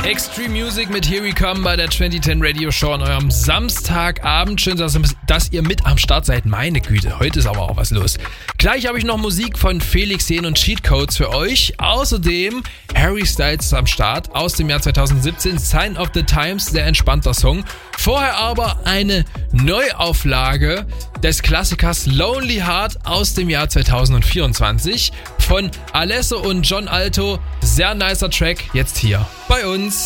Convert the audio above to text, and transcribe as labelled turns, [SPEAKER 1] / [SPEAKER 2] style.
[SPEAKER 1] Extreme Music mit Here We Come bei der 2010 Radio Show an eurem Samstagabend. Schön, dass ihr mit am Start seid. Meine Güte, heute ist aber auch was los. Gleich habe ich noch Musik von Felix Jähn und Cheatcodes für euch. Außerdem Harry Styles ist am Start aus dem Jahr 2017. Sign of the Times, sehr entspannter Song. Vorher aber eine Neuauflage des Klassikers Lonely Heart aus dem Jahr 2024 von Alesso und John Alto. Sehr nicer Track, jetzt hier bei uns.